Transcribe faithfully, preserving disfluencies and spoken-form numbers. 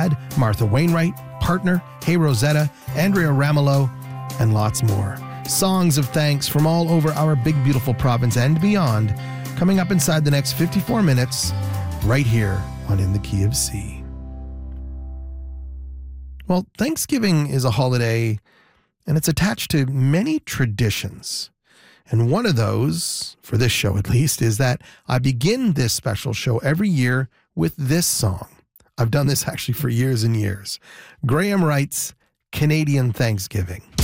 Dad, Martha Wainwright, Partner, Hey Rosetta, Andrea Ramelow, and lots more. Songs of thanks from all over our big, beautiful province and beyond, coming up inside the next fifty-four minutes, right here on In the Key of C. Well, Thanksgiving is a holiday, and it's attached to many traditions. And one of those, for this show at least, is that I begin this special show every year with this song. I've done this actually for years and years. Graham Wright's Canadian Thanksgiving.